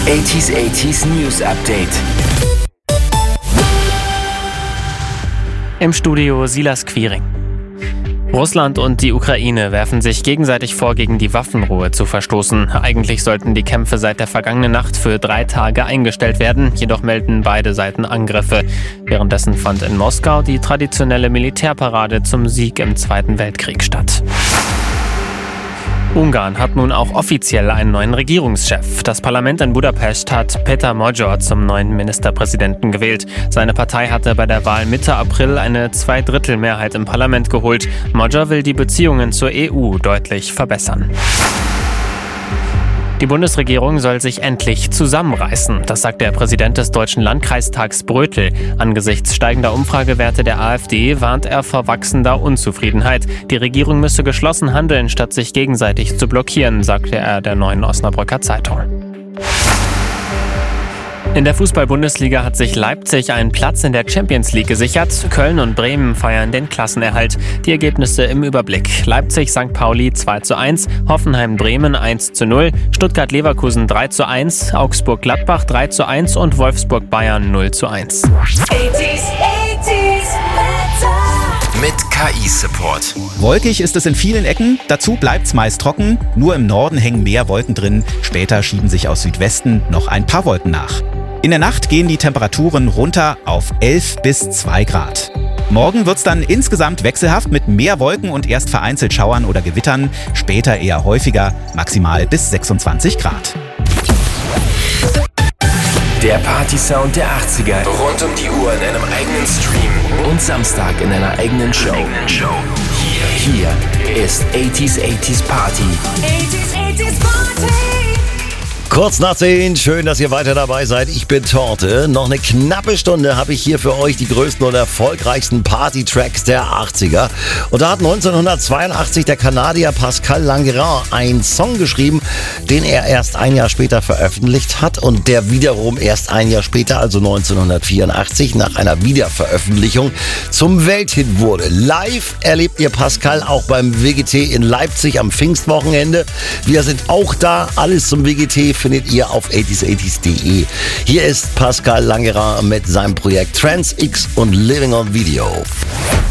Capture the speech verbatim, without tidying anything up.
achtziger achtziger News Update. Im Studio Silas Quiring. Russland und die Ukraine werfen sich gegenseitig vor, gegen die Waffenruhe zu verstoßen. Eigentlich sollten die Kämpfe seit der vergangenen Nacht für drei Tage eingestellt werden, jedoch melden beide Seiten Angriffe. Währenddessen fand in Moskau die traditionelle Militärparade zum Sieg im Zweiten Weltkrieg statt. Ungarn hat nun auch offiziell einen neuen Regierungschef. Das Parlament in Budapest hat Péter Magyar zum neuen Ministerpräsidenten gewählt. Seine Partei hatte bei der Wahl Mitte April eine Zweidrittelmehrheit im Parlament geholt. Magyar will die Beziehungen zur E U deutlich verbessern. Die Bundesregierung soll sich endlich zusammenreißen. Das sagt der Präsident des Deutschen Landkreistags Brötel. Angesichts steigender Umfragewerte der AfD warnt er vor wachsender Unzufriedenheit. Die Regierung müsse geschlossen handeln, statt sich gegenseitig zu blockieren, sagte er der Neuen Osnabrücker Zeitung. In der Fußball-Bundesliga hat sich Leipzig einen Platz in der Champions League gesichert. Köln und Bremen feiern den Klassenerhalt. Die Ergebnisse im Überblick: Leipzig Sankt Pauli zwei zu eins, Hoffenheim Bremen eins zu null, Stuttgart Leverkusen drei zu eins, Augsburg Gladbach drei zu eins und Wolfsburg Bayern null zu eins. Mit K I-Support. Wolkig ist es in vielen Ecken, dazu bleibt's meist trocken. Nur im Norden hängen mehr Wolken drin. Später schieben sich aus Südwesten noch ein paar Wolken nach. In der Nacht gehen die Temperaturen runter auf elf bis zwei Grad. Morgen wird's dann insgesamt wechselhaft mit mehr Wolken und erst vereinzelt Schauern oder Gewittern. Später eher häufiger, maximal bis sechsundzwanzig Grad. Der Party-Sound der achtziger. Rund um die Uhr in einem eigenen Stream. Und Samstag in einer eigenen Show. Hier, hier ist achtziger achtziger Party. achtziger achtziger Party. Kurz nach zehn, schön, dass ihr weiter dabei seid. Ich bin Torte. Noch eine knappe Stunde habe ich hier für euch die größten und erfolgreichsten Party-Tracks der achtziger. Und da hat neunzehnhundertzweiundachtzig der Kanadier Pascal Languérin einen Song geschrieben, den er erst ein Jahr später veröffentlicht hat und der wiederum erst ein Jahr später, also neunzehnhundertvierundachtzig, nach einer Wiederveröffentlichung zum Welthit wurde. Live erlebt ihr Pascal auch beim W G T in Leipzig am Pfingstwochenende. Wir sind auch da. Alles zum W G T findet ihr auf achtziger achtziger punkt de. Hier ist Pascal Languérin mit seinem Projekt Trans X und Living on Video.